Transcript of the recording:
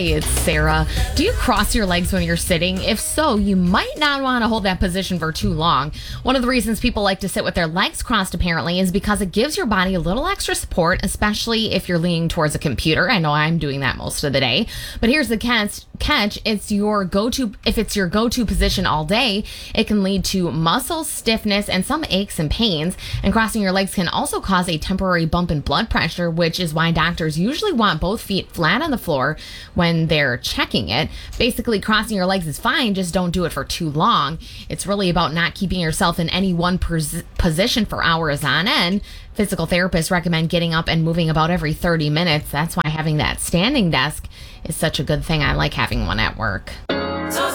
it's Sarah. Do you cross your legs when you're sitting? If so, you might not want to hold that position for too long. One of the reasons people like to sit with their legs crossed, apparently, is because it gives your body a little extra support, especially if you're leaning towards a computer. I know I'm doing that most of the day. But here's the catch. It's your go-to. If it's your go-to position all day, it can lead to muscle stiffness and some aches and pains. And crossing your legs can also cause a temporary bump in blood pressure, which is why doctors usually want both feet flat on the floor when they're checking it. Basically, crossing your legs is fine, just don't do it for too long. It's really about not keeping yourself in any one position for hours on end. Physical therapists recommend getting up and moving about every 30 minutes. That's why having that standing desk is such a good thing. I like having one at work.